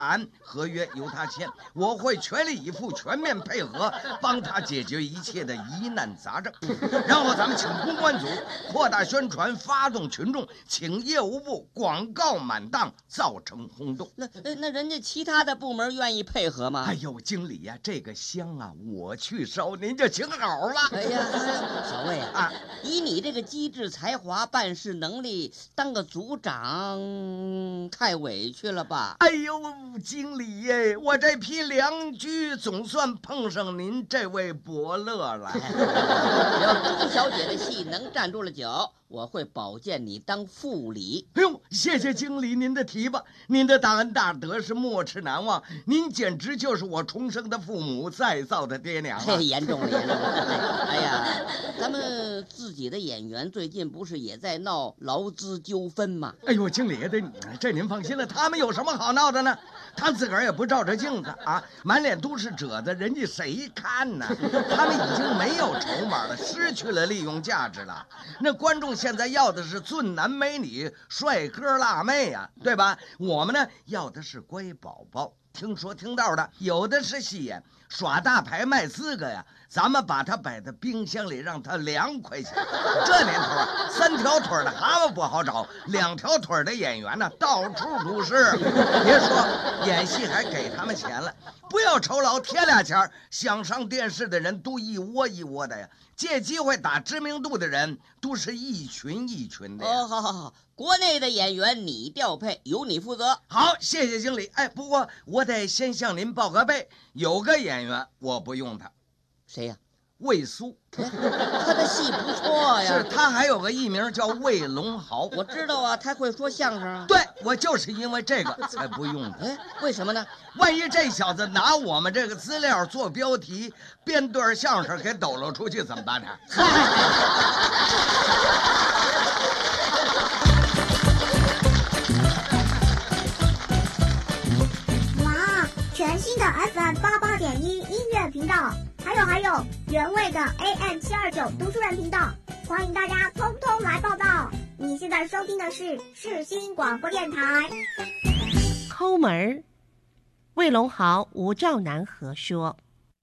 按合约由他签，我会全力以赴、全面配合，帮他解决一切的疑难杂症。然后咱们请公关组扩大宣传，发动群众，请业务部广告满当，造成轰动。 那人家其他的部门愿意配合吗？ 哎呦，经理呀，这个香啊，我去烧，您就请好了。 哎呀，小魏啊，以你这个机智才华、办事能力，当个组长太委屈了吧？ 哎呦，经理耶，我这批良驹总算碰上您这位伯乐了。 只要朱小姐的戏能站住了脚，我会保荐你当副理。 哎呦，谢谢经理您的提拔，您的大恩大德是没齿难忘，您简直就是我重生的父母，再造的爹娘啊！ 严重了，严重了！哎呀，咱们自己的演员最近不是也在闹劳资纠纷吗？ 哎呦，经理，这您放心了，他们有什么好闹的呢？他自个儿也不照着镜子啊，满脸都是褶子，人家谁看呢？他们已经没有筹码了，失去了利用价值了。那观众现在要的是俊男美女、帅哥辣妹啊，对吧？我们呢要的是乖宝宝，听说听道的，有的是戏演，耍大牌卖资格呀。咱们把它摆在冰箱里，让它凉快些。这年头啊，3条腿的蛤蟆不好找，2条腿的演员呢到处都是。别说演戏还给他们钱了，不要酬劳，贴俩钱，想上电视的人都一窝一窝的呀。借机会打知名度的人都是一群一群的呀。 哦，好，国内的演员你调配，由你负责。 好，谢谢经理。哎，不过我得先向您报个备，有个演员我不用他。 谁呀？ 魏苏， 他的戏不错呀。 是他还有个艺名叫魏龙豪。 我知道啊，他会说相声啊。 对，我就是因为这个才不用他。 哎，为什么呢？ 万一这小子拿我们这个资料做标题，编段相声给抖搂出去怎么办呢？ 哇，全新的 FM88.1音乐频道，还有原味的 AM729读书人频道，欢迎大家通通来报道。你现在收听的是世新广播电台。 抠门儿，魏龙豪、吴兆南合说。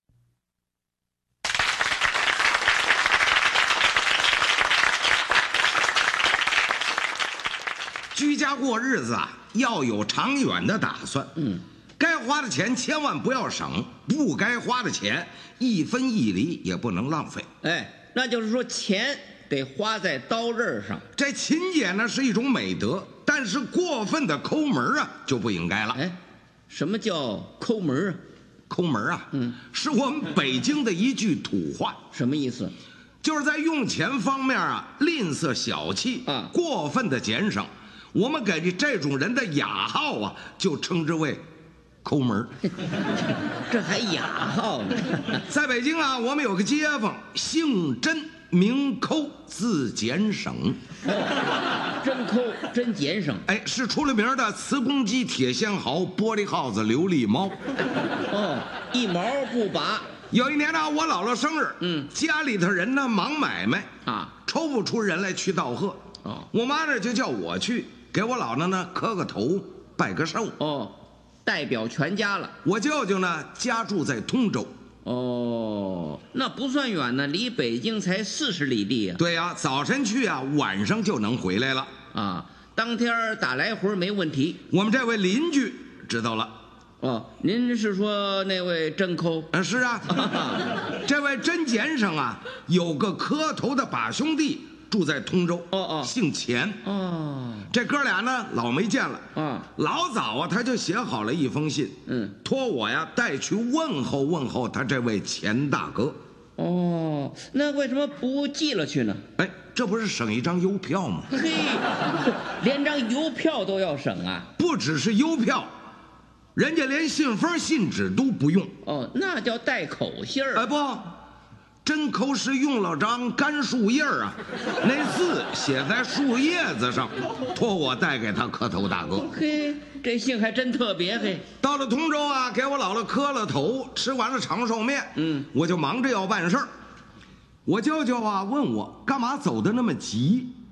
居家过日子啊，要有长远的打算。该花的钱千万不要省，不该花的钱一分一厘也不能浪费。 哎，那就是说钱得花在刀刃上。 这勤俭呢是一种美德，但是过分的抠门啊就不应该了。 哎，什么叫抠门啊？ 抠门啊，是我们北京的一句土话。 什么意思？ 就是在用钱方面啊吝啬小气啊， 过分的俭省。我们给这种人的雅号啊，就称之为抠门。 这还雅号呢？ 在北京啊，我们有个街坊，姓甄，名抠，字俭省。 真抠，真俭省。 哎，是出了名的瓷公鸡、铁仙毫、玻璃耗子、琉璃猫。 哦，一毛不拔。 有一年呢，我姥姥生日，家里头人呢忙买卖啊， 抽不出人来去道贺。我妈呢就叫我去给我姥姥呢磕个头，拜个寿。 哦，代表全家了。 我舅舅呢家住在通州。 哦，那不算远呢，离北京才40里地啊。 对呀，早晨去啊，晚上就能回来了啊。当天打来回没问题。 我们这位邻居知道了。 哦，您是说那位甄抠？ 是啊，这位甄俭省啊，有个磕头的把兄弟住在通州。姓钱。这哥俩呢老没见了。老早啊他就写好了一封信，托我呀带去问候问候他这位钱大哥。 哦，那为什么不寄了去呢？ 哎，这不是省一张邮票吗？ 嘿，连张邮票都要省啊？ 不只是邮票，人家连信封信纸都不用。 哦，那叫带口信儿。 哎，不，真抠是用了张干树叶啊，那字写在树叶子上，托我带给他磕头大哥。 嘿，这信还真特别。嘿， 到了通州啊，给我姥姥磕了头，吃完了长寿面，我就忙着要办事儿。我舅舅啊问我干嘛走得那么急，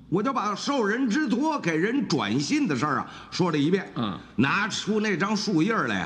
我就把受人之托给人转信的事儿啊说了一遍。拿出那张树叶来